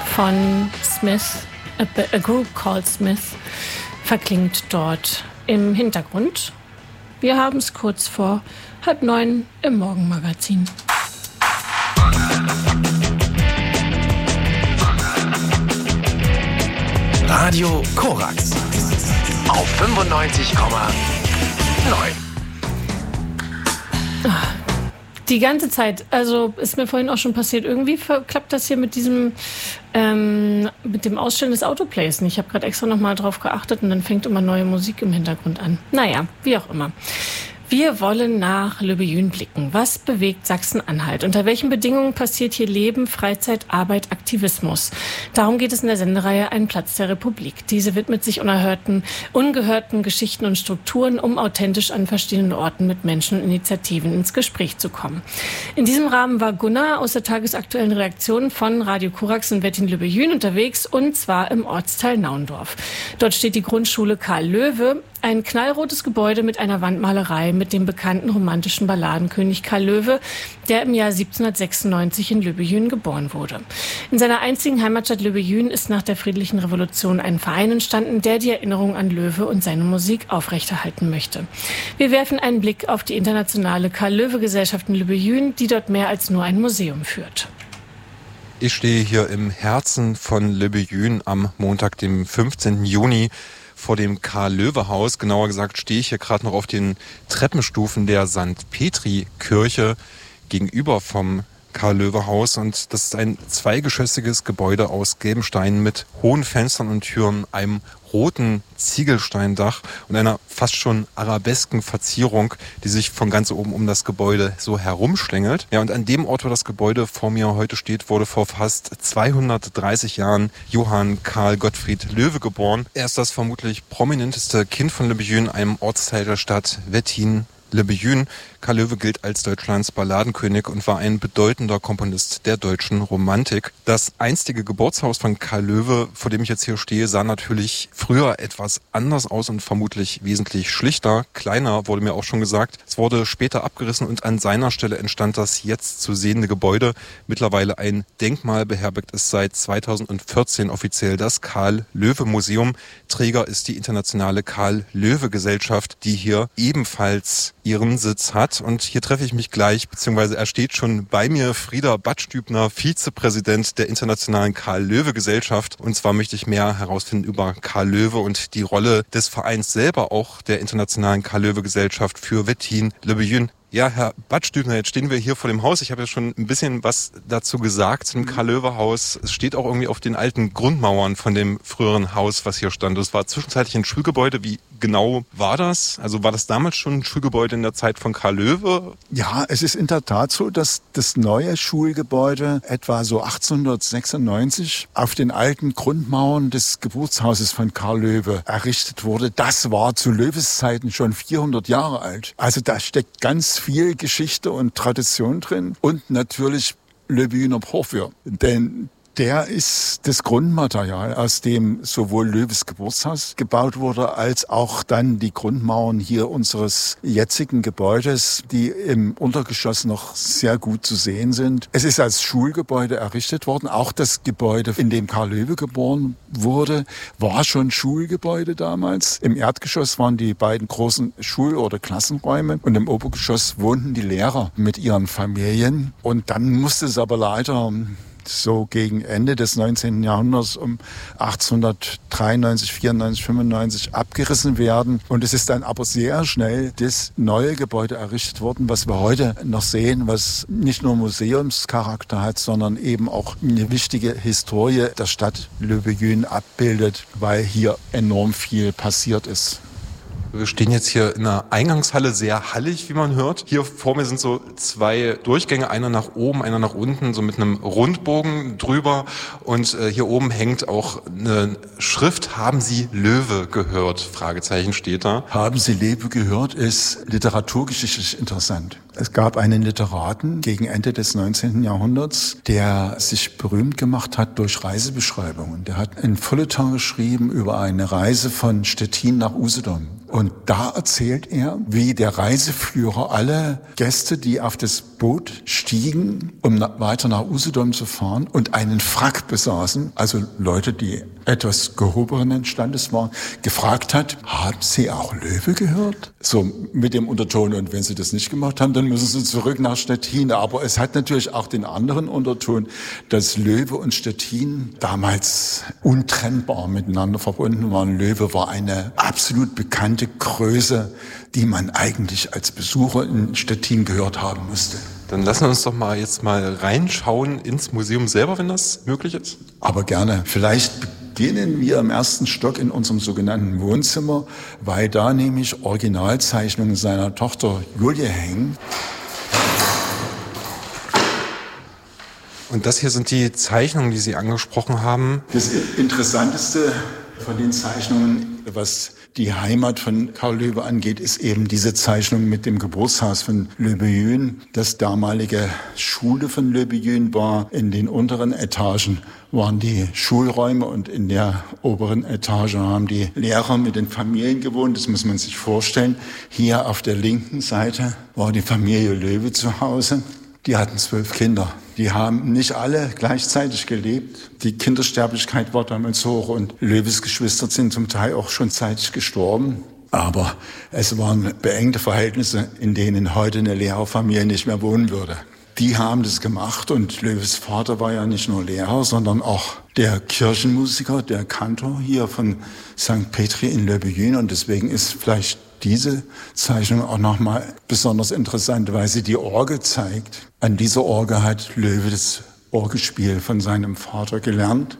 von Smith, A Group Called Smith, verklingt dort im Hintergrund. Wir haben es kurz vor 8:30 im Morgenmagazin. Radio Korax auf 95,9. Die ganze Zeit, also ist mir vorhin auch schon passiert, irgendwie klappt das hier mit dem Ausstellen des Autoplays nicht. Ich habe gerade extra nochmal drauf geachtet und dann fängt immer neue Musik im Hintergrund an. Naja, wie auch immer. Wir wollen nach Le Beyune blicken. Was bewegt Sachsen-Anhalt? Unter welchen Bedingungen passiert hier Leben, Freizeit, Arbeit, Aktivismus? Darum geht es in der Sendereihe Ein Platz der Republik. Diese widmet sich ungehörten Geschichten und Strukturen, um authentisch an verschiedenen Orten mit Menschen und Initiativen ins Gespräch zu kommen. In diesem Rahmen war Gunnar aus der tagesaktuellen Redaktion von Radio Korax in Wettin-Le Beyune unterwegs, und zwar im Ortsteil Naundorf. Dort steht die Grundschule Karl Löwe, ein knallrotes Gebäude mit einer Wandmalerei mit dem bekannten romantischen Balladenkönig Karl Löwe, der im Jahr 1796 in Le Beyune geboren wurde. In seiner einzigen Heimatstadt Le Beyune ist nach der Friedlichen Revolution ein Verein entstanden, der die Erinnerung an Löwe und seine Musik aufrechterhalten möchte. Wir werfen einen Blick auf die internationale Karl-Löwe-Gesellschaft in Le Beyune, die dort mehr als nur ein Museum führt. Ich stehe hier im Herzen von Le Beyune am Montag, dem 15. Juni, vor dem Karl-Löwe-Haus. Genauer gesagt stehe ich hier gerade noch auf den Treppenstufen der St. Petri-Kirche gegenüber vom Karl-Löwe-Haus. Und das ist ein zweigeschossiges Gebäude aus gelben Steinen mit hohen Fenstern und Türen, einem roten Ziegelsteindach und einer fast schon arabesken Verzierung, die sich von ganz oben um das Gebäude so herumschlängelt. Ja, und an dem Ort, wo das Gebäude vor mir heute steht, wurde vor fast 230 Jahren Johann Karl Gottfried Löwe geboren. Er ist das vermutlich prominenteste Kind von Le Beyune, einem Ortsteil der Stadt Wettin-Le Beyune. Karl Löwe gilt als Deutschlands Balladenkönig und war ein bedeutender Komponist der deutschen Romantik. Das einstige Geburtshaus von Karl Löwe, vor dem ich jetzt hier stehe, sah natürlich früher etwas anders aus und vermutlich wesentlich schlichter, kleiner, wurde mir auch schon gesagt. Es wurde später abgerissen und an seiner Stelle entstand das jetzt zu sehende Gebäude. Mittlerweile ein Denkmal, beherbergt es seit 2014 offiziell das Karl-Löwe-Museum. Träger ist die internationale Karl-Löwe-Gesellschaft, die hier ebenfalls ihren Sitz hat. Und hier treffe ich mich gleich, beziehungsweise er steht schon bei mir, Frieder Badstübner, Vizepräsident der Internationalen Karl-Löwe-Gesellschaft. Und zwar möchte ich mehr herausfinden über Karl Löwe und die Rolle des Vereins selber, auch der Internationalen Karl-Löwe-Gesellschaft für Wettin-Le Beyune. Ja, Herr Badstübner, jetzt stehen wir hier vor dem Haus. Ich habe ja schon ein bisschen was dazu gesagt, zum Karl-Löwe-Haus. Es steht auch irgendwie auf den alten Grundmauern von dem früheren Haus, was hier stand. Es war zwischenzeitlich ein Schulgebäude. Wie genau war das? Also war das damals schon ein Schulgebäude in der Zeit von Karl Löwe? Ja, es ist in der Tat so, dass das neue Schulgebäude etwa so 1896 auf den alten Grundmauern des Geburtshauses von Karl Löwe errichtet wurde. Das war zu Löwes Zeiten schon 400 Jahre alt. Also da steckt ganz viel Geschichte und Tradition drin und natürlich Le Beyuner Porphyr, denn der ist das Grundmaterial, aus dem sowohl Löwes Geburtshaus gebaut wurde, als auch dann die Grundmauern hier unseres jetzigen Gebäudes, die im Untergeschoss noch sehr gut zu sehen sind. Es ist als Schulgebäude errichtet worden. Auch das Gebäude, in dem Karl Löwe geboren wurde, war schon Schulgebäude damals. Im Erdgeschoss waren die beiden großen Schul- oder Klassenräume und im Obergeschoss wohnten die Lehrer mit ihren Familien. Und dann musste es aber leider so gegen Ende des 19. Jahrhunderts um 1893, 94, 95 abgerissen werden. Und es ist dann aber sehr schnell das neue Gebäude errichtet worden, was wir heute noch sehen, was nicht nur Museumscharakter hat, sondern eben auch eine wichtige Historie der Stadt Le Beyune abbildet, weil hier enorm viel passiert ist. Wir stehen jetzt hier in einer Eingangshalle, sehr hallig, wie man hört. Hier vor mir sind so zwei Durchgänge, einer nach oben, einer nach unten, so mit einem Rundbogen drüber. Und hier oben hängt auch eine Schrift, haben Sie Löwe gehört? Fragezeichen steht da. Haben Sie Löwe gehört ist literaturgeschichtlich interessant. Es gab einen Literaten gegen Ende des 19. Jahrhunderts, der sich berühmt gemacht hat durch Reisebeschreibungen. Der hat ein Feuilleton geschrieben über eine Reise von Stettin nach Usedom. Und da erzählt er, wie der Reiseführer alle Gäste, die auf das Boot stiegen, um weiter nach Usedom zu fahren und einen Frack besaßen, also Leute, die etwas gehobenen Standes waren, gefragt hat, haben Sie auch Löwe gehört? So mit dem Unterton, und wenn Sie das nicht gemacht haben, dann müssen Sie zurück nach Stettin. Aber es hat natürlich auch den anderen Unterton, dass Löwe und Stettin damals untrennbar miteinander verbunden waren. Löwe war eine absolut bekannte Größe, die man eigentlich als Besucher in Stettin gehört haben musste. Dann lassen wir uns doch mal jetzt mal reinschauen ins Museum selber, wenn das möglich ist. Aber gerne. Vielleicht beginnen wir im ersten Stock in unserem sogenannten Wohnzimmer, weil da nämlich Originalzeichnungen seiner Tochter Julie hängen. Und das hier sind die Zeichnungen, die Sie angesprochen haben. Das Interessanteste von den Zeichnungen, was die Heimat von Karl Löwe angeht, ist eben diese Zeichnung mit dem Geburtshaus von Löbejün. Das damalige Schule von Löbejün war. In den unteren Etagen waren die Schulräume und in der oberen Etage haben die Lehrer mit den Familien gewohnt. Das muss man sich vorstellen. Hier auf der linken Seite war die Familie Löwe zu Hause. Die hatten 12 Kinder. Die haben nicht alle gleichzeitig gelebt. Die Kindersterblichkeit war damals hoch und Löwes Geschwister sind zum Teil auch schon zeitig gestorben. Aber es waren beengte Verhältnisse, in denen heute eine Lehrerfamilie nicht mehr wohnen würde. Die haben das gemacht und Löwes Vater war ja nicht nur Lehrer, sondern auch der Kirchenmusiker, der Kantor hier von St. Petri in Löbejün. Und deswegen ist vielleicht diese Zeichnung auch nochmal besonders interessant, weil sie die Orgel zeigt. An dieser Orgel hat Löwe das Orgelspiel von seinem Vater gelernt,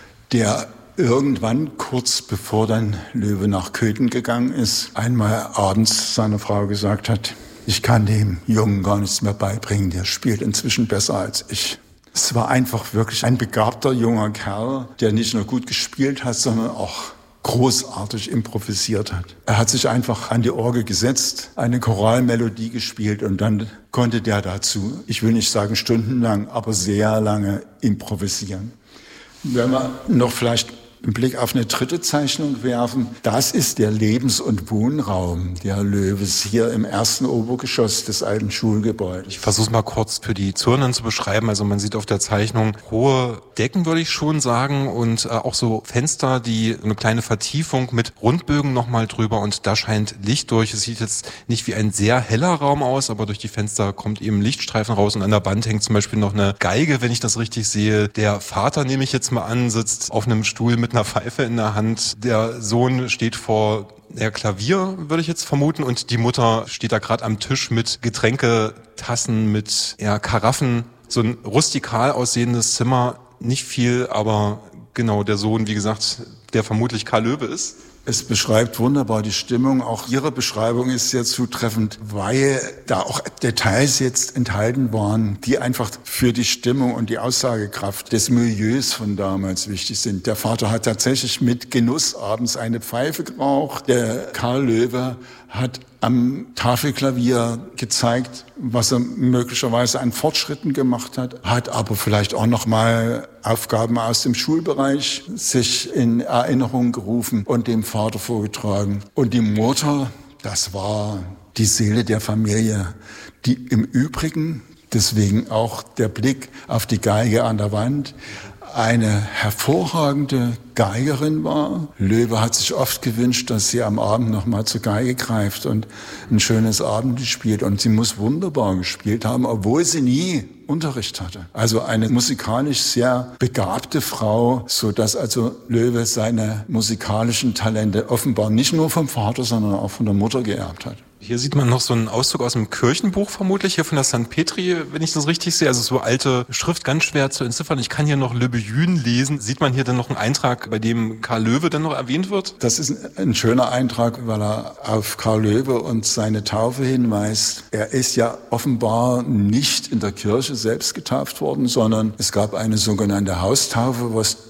der irgendwann, kurz bevor dann Löwe nach Köthen gegangen ist, einmal abends seiner Frau gesagt hat, ich kann dem Jungen gar nichts mehr beibringen, der spielt inzwischen besser als ich. Es war einfach wirklich ein begabter junger Kerl, der nicht nur gut gespielt hat, sondern auch großartig improvisiert hat. Er hat sich einfach an die Orgel gesetzt, eine Choralmelodie gespielt und dann konnte der dazu, ich will nicht sagen stundenlang, aber sehr lange improvisieren. Wenn wir noch vielleicht einen Blick auf eine dritte Zeichnung werfen, das ist der Lebens- und Wohnraum der Löwes hier im ersten Obergeschoss des alten Schulgebäudes. Ich versuche es mal kurz für die Zuhörenden zu beschreiben. Also man sieht auf der Zeichnung hohe Decken, würde ich schon sagen, und auch so Fenster, die eine kleine Vertiefung mit Rundbögen nochmal drüber, und da scheint Licht durch. Es sieht jetzt nicht wie ein sehr heller Raum aus, aber durch die Fenster kommt eben Lichtstreifen raus, und an der Wand hängt zum Beispiel noch eine Geige, wenn ich das richtig sehe. Der Vater, nehme ich jetzt mal an, sitzt auf einem Stuhl mit einer Pfeife in der Hand. Der Sohn steht vor Klavier, würde ich jetzt vermuten, und die Mutter steht da gerade am Tisch mit Getränketassen, mit Karaffen. So ein rustikal aussehendes Zimmer, nicht viel, aber genau, der Sohn, wie gesagt, der vermutlich Karl Löwe ist. Es beschreibt wunderbar die Stimmung. Auch Ihre Beschreibung ist sehr zutreffend, weil da auch Details jetzt enthalten waren, die einfach für die Stimmung und die Aussagekraft des Milieus von damals wichtig sind. Der Vater hat tatsächlich mit Genuss abends eine Pfeife geraucht. Der Karl Löwe hat am Tafelklavier gezeigt, was er möglicherweise an Fortschritten gemacht hat aber vielleicht auch noch mal Aufgaben aus dem Schulbereich sich in Erinnerung gerufen und dem Vater vorgetragen. Und die Mutter, das war die Seele der Familie, die im Übrigen, deswegen auch der Blick auf die Geige an der Wand, eine hervorragende Geigerin war. Löwe hat sich oft gewünscht, dass sie am Abend noch mal zur Geige greift und ein schönes Abendlied spielt. Und sie muss wunderbar gespielt haben, obwohl sie nie Unterricht hatte. Also eine musikalisch sehr begabte Frau, so dass also Löwe seine musikalischen Talente offenbar nicht nur vom Vater, sondern auch von der Mutter geerbt hat. Hier sieht man noch so einen Auszug aus dem Kirchenbuch vermutlich, hier von der St. Petri, wenn ich das richtig sehe. Also so alte Schrift, ganz schwer zu entziffern. Ich kann hier noch Löbejün lesen. Sieht man hier dann noch einen Eintrag, bei dem Karl Löwe dann noch erwähnt wird? Das ist ein schöner Eintrag, weil er auf Karl Löwe und seine Taufe hinweist. Er ist ja offenbar nicht in der Kirche selbst getauft worden, sondern es gab eine sogenannte Haustaufe, was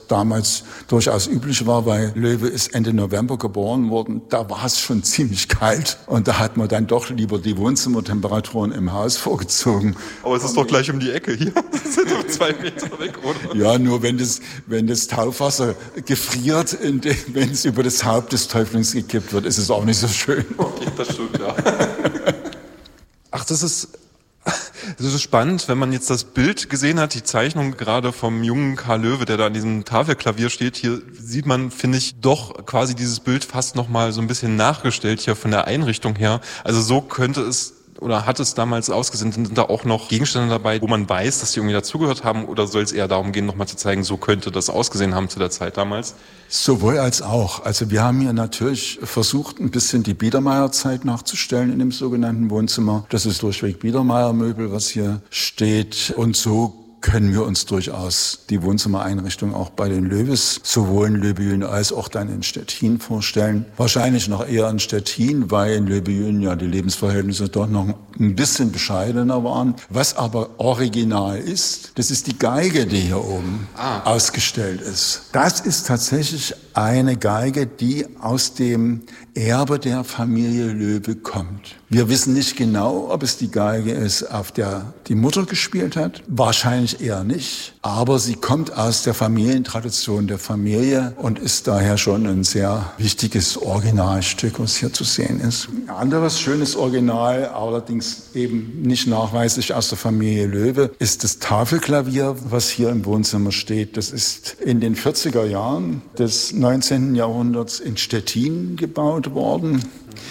damals durchaus üblich war, weil Loewe ist Ende November geboren worden. Da war es schon ziemlich kalt und da hat man dann doch lieber die Wohnzimmertemperaturen im Haus vorgezogen. Aber es ist doch gleich um die Ecke hier. Das sind doch 2 Meter weg, oder? Ja, nur wenn das Taufwasser gefriert, wenn es über das Haupt des Täuflings gekippt wird, ist es auch nicht so schön. Okay, das stimmt, ja. Ach, das ist spannend, wenn man jetzt das Bild gesehen hat, die Zeichnung gerade vom jungen Karl Loewe, der da an diesem Tafelklavier steht. Hier sieht man, finde ich, doch quasi dieses Bild fast nochmal so ein bisschen nachgestellt hier von der Einrichtung her. Also so könnte es oder hat es damals ausgesehen? Sind da auch noch Gegenstände dabei, wo man weiß, dass die irgendwie dazugehört haben? Oder soll es eher darum gehen, nochmal zu zeigen, so könnte das ausgesehen haben zu der Zeit damals? Sowohl als auch. Also wir haben hier natürlich versucht, ein bisschen die Biedermeier-Zeit nachzustellen in dem sogenannten Wohnzimmer. Das ist durchweg Biedermeier-Möbel, was hier steht. Und so können wir uns durchaus die Wohnzimmereinrichtung auch bei den Loewes, sowohl in Löbejün als auch dann in Stettin vorstellen. Wahrscheinlich noch eher in Stettin, weil in Löbejün ja die Lebensverhältnisse dort noch ein bisschen bescheidener waren. Was aber original ist, das ist die Geige, die hier oben ausgestellt ist. Das ist tatsächlich eine Geige, die aus dem Erbe der Familie Loewe kommt. Wir wissen nicht genau, ob es die Geige ist, auf der die Mutter gespielt hat. Wahrscheinlich eher nicht. Aber sie kommt aus der Familientradition der Familie und ist daher schon ein sehr wichtiges Originalstück, was hier zu sehen ist. Ein anderes schönes Original, allerdings eben nicht nachweislich aus der Familie Loewe, ist das Tafelklavier, was hier im Wohnzimmer steht. Das ist in den 40er Jahren des 19. Jahrhunderts in Stettin gebaut worden.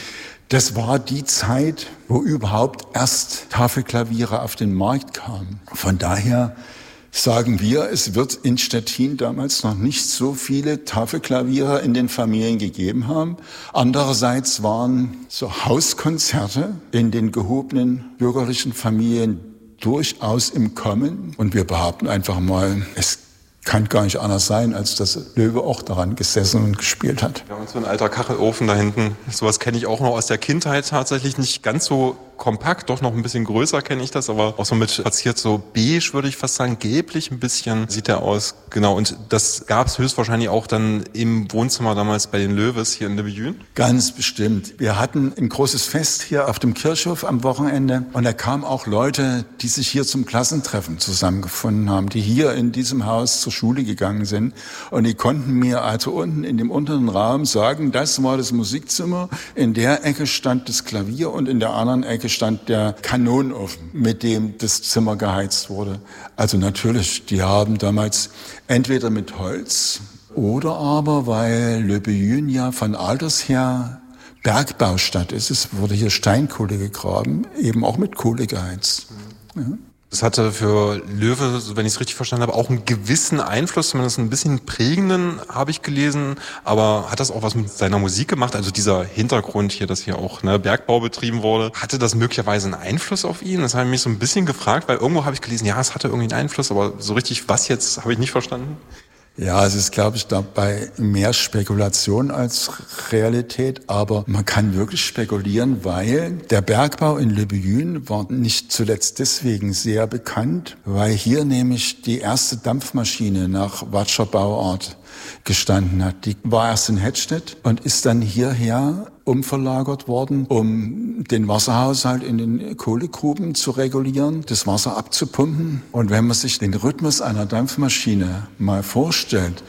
Das war die Zeit, wo überhaupt erst Tafelklaviere auf den Markt kamen. Von daher sagen wir, es wird in Stettin damals noch nicht so viele Tafelklaviere in den Familien gegeben haben. Andererseits waren so Hauskonzerte in den gehobenen bürgerlichen Familien durchaus im Kommen. Und wir behaupten einfach mal, es kann gar nicht anders sein, als dass Loewe auch daran gesessen und gespielt hat. Ja, und so ein alter Kachelofen da hinten, sowas kenne ich auch noch aus der Kindheit tatsächlich, nicht ganz so kompakt, doch noch ein bisschen größer kenne ich das, aber auch so mit verziert so beige, würde ich fast sagen, gelblich ein bisschen sieht der aus. Genau, und das gab es höchstwahrscheinlich auch dann im Wohnzimmer damals bei den Loewes hier in Löbejün? Ganz bestimmt. Wir hatten ein großes Fest hier auf dem Kirchhof am Wochenende und da kamen auch Leute, die sich hier zum Klassentreffen zusammengefunden haben, die hier in diesem Haus zur Schule gegangen sind und die konnten mir also unten in dem unteren Raum sagen, das war das Musikzimmer, in der Ecke stand das Klavier und in der anderen Ecke stand der Kanonenofen, mit dem das Zimmer geheizt wurde. Also natürlich, die haben damals entweder mit Holz oder aber, weil Löbejün ja von alters her Bergbaustadt ist, es wurde hier Steinkohle gegraben, eben auch mit Kohle geheizt. Ja. Das hatte für Loewe, wenn ich es richtig verstanden habe, auch einen gewissen Einfluss, zumindest ein bisschen prägenden, habe ich gelesen. Aber hat das auch was mit seiner Musik gemacht? Also dieser Hintergrund hier, dass hier auch Bergbau betrieben wurde, hatte das möglicherweise einen Einfluss auf ihn? Das habe ich mich so ein bisschen gefragt, weil irgendwo habe ich gelesen, ja, es hatte irgendwie einen Einfluss, aber so richtig was jetzt, habe ich nicht verstanden. Ja, es ist, glaube ich, dabei mehr Spekulation als Realität, aber man kann wirklich spekulieren, weil der Bergbau in Löbejün war nicht zuletzt deswegen sehr bekannt, weil hier nämlich die erste Dampfmaschine nach Wattscher Bauart gestanden hat. Die war erst in Hettstedt und ist dann hierher umverlagert worden, um den Wasserhaushalt in den Kohlegruben zu regulieren, das Wasser abzupumpen. Und wenn man sich den Rhythmus einer Dampfmaschine mal vorstellt,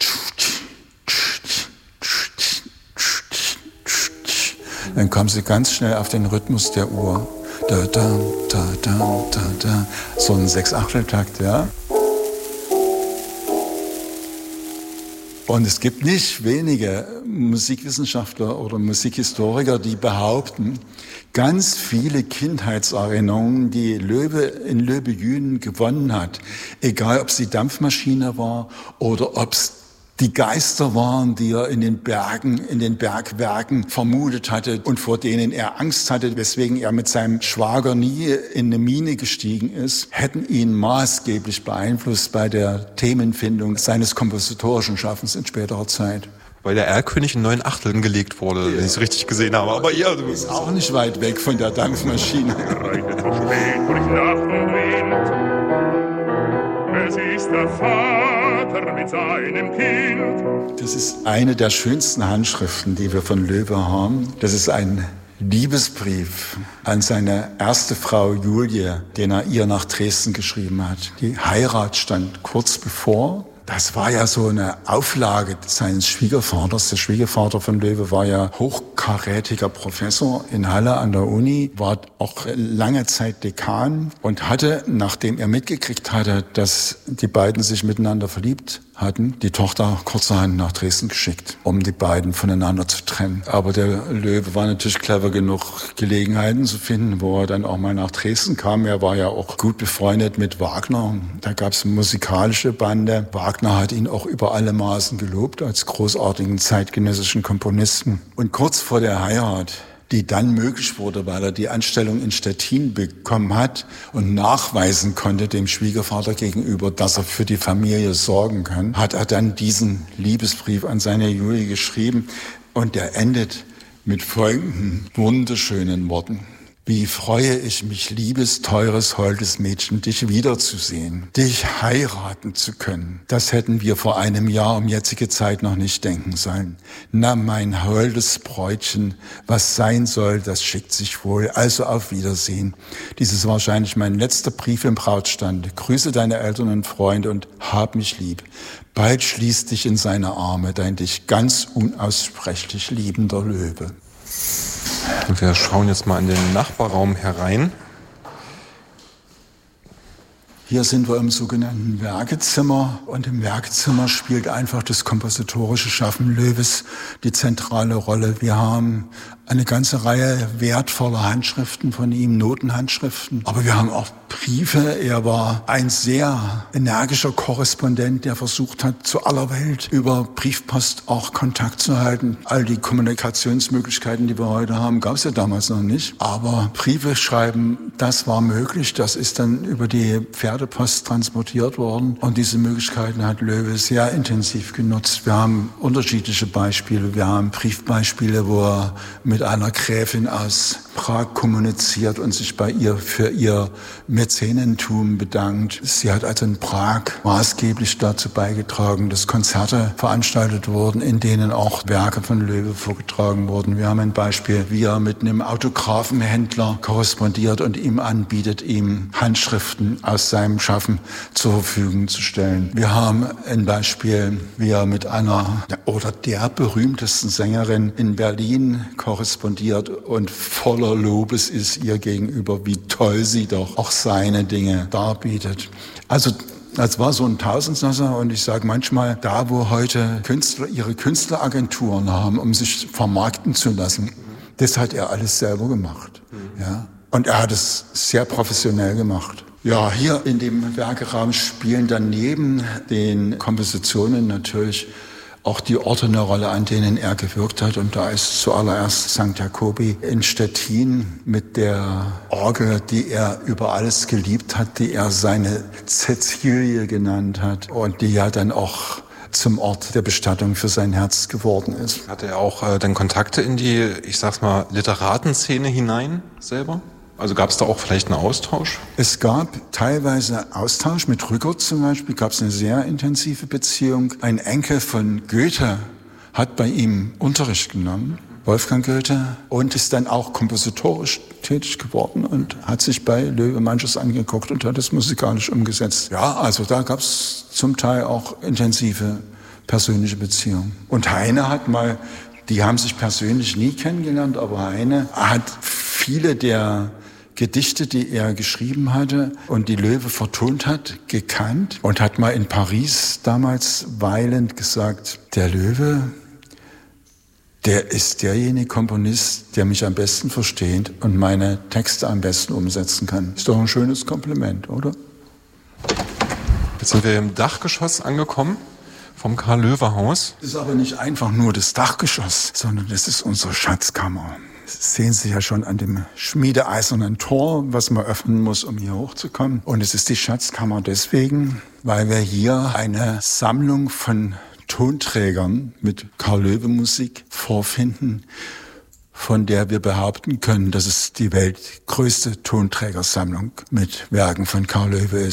dann kommen Sie ganz schnell auf den Rhythmus der Uhr. Da, da, da, da, da, da. So ein 6/8-Takt, ja. Und es gibt nicht wenige Musikwissenschaftler oder Musikhistoriker, die behaupten, ganz viele Kindheitserinnerungen, die Loewe in Löbejün gewonnen hat, egal ob es die Dampfmaschine war oder ob es die Geister waren, die er in den Bergen, in den Bergwerken vermutet hatte und vor denen er Angst hatte, weswegen er mit seinem Schwager nie in eine Mine gestiegen ist, hätten ihn maßgeblich beeinflusst bei der Themenfindung seines kompositorischen Schaffens in späterer Zeit. Weil der Erlkönig in 9 Achteln gelegt wurde, wenn ich es richtig gesehen habe. Aber ja, du bist auch nicht weit weg von der Dampfmaschine. Reitet so spät durch Nacht und Wind. Es ist der Vater Vater mit seinem Kind. Das ist eine der schönsten Handschriften, die wir von Loewe haben. Das ist ein Liebesbrief an seine erste Frau Julie, den er ihr nach Dresden geschrieben hat. Die Heirat stand kurz bevor. Das war ja so eine Auflage seines Schwiegervaters. Der Schwiegervater von Loewe war ja hochkarätiger Professor in Halle an der Uni, war auch lange Zeit Dekan und hatte, nachdem er mitgekriegt hatte, dass die beiden sich miteinander verliebt hatten, die Tochter kurzerhand nach Dresden geschickt, um die beiden voneinander zu trennen. Aber der Loewe war natürlich clever genug, Gelegenheiten zu finden, wo er dann auch mal nach Dresden kam. Er war ja auch gut befreundet mit Wagner. Da gab es musikalische Bande. Wagner hat ihn auch über alle Maßen gelobt als großartigen zeitgenössischen Komponisten. Und kurz vor der Heirat, die dann möglich wurde, weil er die Anstellung in Stettin bekommen hat und nachweisen konnte dem Schwiegervater gegenüber, dass er für die Familie sorgen kann, hat er dann diesen Liebesbrief an seine Julie geschrieben und der endet mit folgenden wunderschönen Worten. Wie freue ich mich, liebes, teures, holdes Mädchen, dich wiederzusehen, dich heiraten zu können. Das hätten wir vor einem Jahr um jetzige Zeit noch nicht denken sollen. Na, mein holdes Bräutchen, was sein soll, das schickt sich wohl. Also auf Wiedersehen. Dies ist wahrscheinlich mein letzter Brief im Brautstand. Grüße deine Eltern und Freunde und hab mich lieb. Bald schließ dich in seine Arme, dein dich ganz unaussprechlich liebender Loewe. Und wir schauen jetzt mal in den Nachbarraum herein. Hier sind wir im sogenannten Werkezimmer und im Werkezimmer spielt einfach das kompositorische Schaffen Loewes die zentrale Rolle. Wir haben eine ganze Reihe wertvoller Handschriften von ihm, Notenhandschriften, aber wir haben auch Briefe. Er war ein sehr energischer Korrespondent, der versucht hat, zu aller Welt über Briefpost auch Kontakt zu halten. All die Kommunikationsmöglichkeiten, die wir heute haben, gab es ja damals noch nicht. Aber Briefe schreiben, das war möglich. Das ist dann über die Pferdepost transportiert worden. Und diese Möglichkeiten hat Loewe sehr intensiv genutzt. Wir haben unterschiedliche Beispiele. Wir haben Briefbeispiele, wo er mit einer Gräfin aus Prag kommuniziert und sich bei ihr für ihr Mäzenentum bedankt. Sie hat also in Prag maßgeblich dazu beigetragen, dass Konzerte veranstaltet wurden, in denen auch Werke von Loewe vorgetragen wurden. Wir haben ein Beispiel, wie er mit einem Autographenhändler korrespondiert und ihm anbietet, ihm Handschriften aus seinem Schaffen zur Verfügung zu stellen. Wir haben ein Beispiel, wie er mit einer oder der berühmtesten Sängerin in Berlin korrespondiert und voller Lobes ist ihr gegenüber, wie toll sie doch auch seine Dinge darbietet. Also das war so ein Tausendsasser und ich sage manchmal, da wo heute Künstler ihre Künstleragenturen haben, um sich vermarkten zu lassen, das hat er alles selber gemacht. Ja? Und er hat es sehr professionell gemacht. Ja, hier in dem Werkeraum spielen dann neben den Kompositionen natürlich auch die Orte eine Rolle, an denen er gewirkt hat. Und da ist zuallererst St. Jakobi in Stettin mit der Orgel, die er über alles geliebt hat, die er seine Cäcilie genannt hat und die ja dann auch zum Ort der Bestattung für sein Herz geworden ist. Hatte er auch dann Kontakte in die, ich sag's mal, Literatenszene hinein selber? Also gab es da auch vielleicht einen Austausch? Es gab teilweise Austausch. Mit Rückert zum Beispiel gab es eine sehr intensive Beziehung. Ein Enkel von Goethe hat bei ihm Unterricht genommen, Wolfgang Goethe, und ist dann auch kompositorisch tätig geworden und hat sich bei Loewe manches angeguckt und hat es musikalisch umgesetzt. Ja, also da gab es zum Teil auch intensive persönliche Beziehungen. Und Heine hat mal, die haben sich persönlich nie kennengelernt, aber Heine hat viele der Gedichte, die er geschrieben hatte und die Loewe vertont hat, gekannt und hat mal in Paris damals weilend gesagt, der Loewe, der ist derjenige Komponist, der mich am besten versteht und meine Texte am besten umsetzen kann. Ist doch ein schönes Kompliment, oder? Jetzt sind wir im Dachgeschoss angekommen vom Karl-Löwe-Haus. Das ist aber nicht einfach nur das Dachgeschoss, sondern das ist unsere Schatzkammer. Das sehen Sie ja schon an dem schmiedeeisernen Tor, was man öffnen muss, um hier hochzukommen. Und es ist die Schatzkammer deswegen, weil wir hier eine Sammlung von Tonträgern mit Karl-Löwe-Musik vorfinden, von der wir behaupten können, dass es die weltgrößte Tonträgersammlung mit Werken von Karl Löwe ist.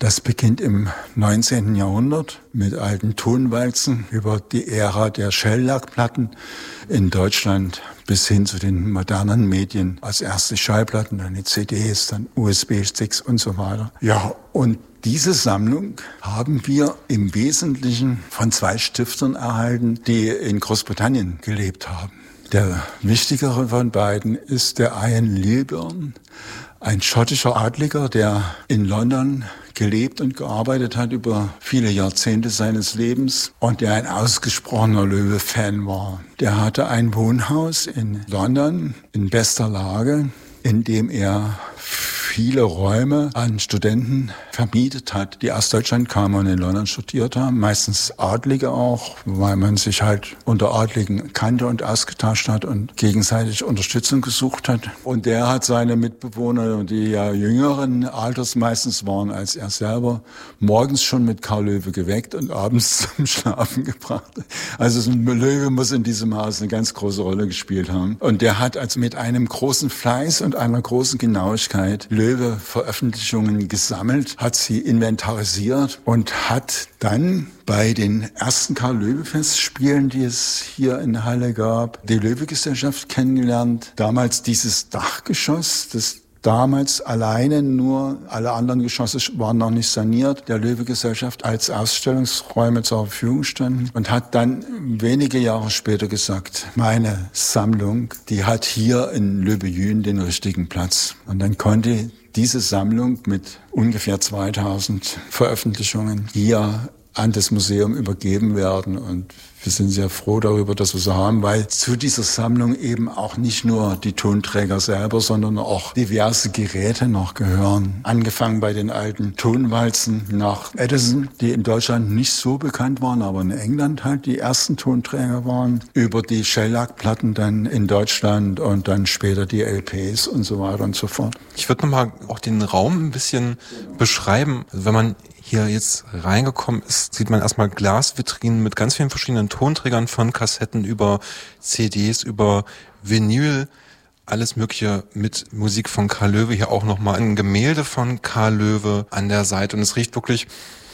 Das beginnt im 19. Jahrhundert mit alten Tonwalzen über die Ära der Schellackplatten in Deutschland bis hin zu den modernen Medien. Als erste Schallplatten, dann die CDs, dann USB-Sticks und so weiter. Ja, und diese Sammlung haben wir im Wesentlichen von 2 Stiftern erhalten, die in Großbritannien gelebt haben. Der wichtigere von beiden ist der Ian Lilburn, ein schottischer Adliger, der in London gelebt und gearbeitet hat über viele Jahrzehnte seines Lebens und der ein ausgesprochener Löwe-Fan war. Der hatte ein Wohnhaus in London in bester Lage, in dem er viele Räume an Studenten vermietet hat, die aus Deutschland kamen und in London studiert haben. Meistens Adlige auch, weil man sich halt unter Adligen kannte und ausgetauscht hat und gegenseitig Unterstützung gesucht hat. Und der hat seine Mitbewohner, die ja jüngeren Alters meistens waren als er selber, morgens schon mit Karl Löwe geweckt und abends zum Schlafen gebracht. Also Löwe muss in diesem Haus eine ganz große Rolle gespielt haben. Und der hat also mit einem großen Fleiß und einer großen Genauigkeit Löwe-Veröffentlichungen gesammelt, hat sie inventarisiert und hat dann bei den ersten Karl-Löwe-Festspielen, die es hier in Halle gab, die Löwe-Gesellschaft kennengelernt. Damals dieses Dachgeschoss, das damals alleine nur, alle anderen Geschosse waren noch nicht saniert, der Löwe-Gesellschaft als Ausstellungsräume zur Verfügung standen und hat dann wenige Jahre später gesagt, meine Sammlung, die hat hier in Löbejün den richtigen Platz. Und dann konnte diese Sammlung mit ungefähr 2000 Veröffentlichungen hier an das Museum übergeben werden und wir sind sehr froh darüber, dass wir sie haben, weil zu dieser Sammlung eben auch nicht nur die Tonträger selber, sondern auch diverse Geräte noch gehören. Angefangen bei den alten Tonwalzen nach Edison, die in Deutschland nicht so bekannt waren, aber in England halt die ersten Tonträger waren, über die Shellac-Platten dann in Deutschland und dann später die LPs und so weiter und so fort. Ich würde nochmal auch den Raum ein bisschen beschreiben. Also wenn man hier jetzt reingekommen ist, sieht man erstmal Glasvitrinen mit ganz vielen verschiedenen Tonträgern von Kassetten über CDs, über Vinyl, alles Mögliche mit Musik von Karl Löwe. Hier auch nochmal ein Gemälde von Karl Löwe an der Seite und es riecht wirklich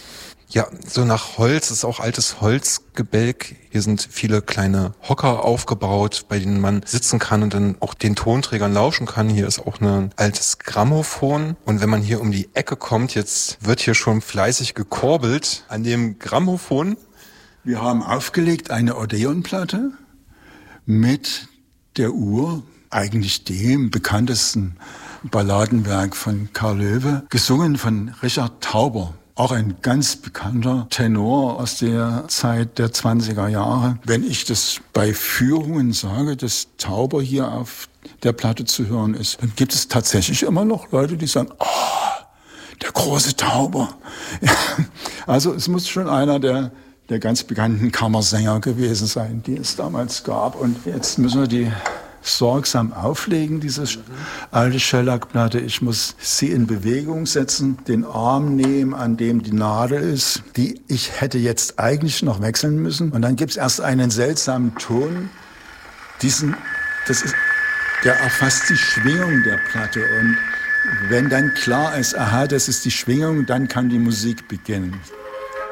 ja so nach Holz. Es ist auch altes Holzgebälk. Hier sind viele kleine Hocker aufgebaut, bei denen man sitzen kann und dann auch den Tonträgern lauschen kann. Hier ist auch ein altes Grammophon. Und wenn man hier um die Ecke kommt, jetzt wird hier schon fleißig gekurbelt an dem Grammophon. Wir haben aufgelegt eine Odeonplatte mit der Uhr, eigentlich dem bekanntesten Balladenwerk von Karl Löwe, gesungen von Richard Tauber. Auch ein ganz bekannter Tenor aus der Zeit der 20er Jahre. Wenn ich das bei Führungen sage, dass Tauber hier auf der Platte zu hören ist, dann gibt es tatsächlich immer noch Leute, die sagen, oh, der große Tauber. Ja, also es muss schon einer der ganz bekannten Kammersänger gewesen sein, die es damals gab. Und jetzt müssen wir die sorgsam auflegen, diese alte Shellac-Platte. Ich muss sie in Bewegung setzen, den Arm nehmen, an dem die Nadel ist, die ich hätte jetzt eigentlich noch wechseln müssen. Und dann gibt es erst einen seltsamen Ton, der erfasst die Schwingung der Platte. Und wenn dann klar ist, aha, das ist die Schwingung, dann kann die Musik beginnen.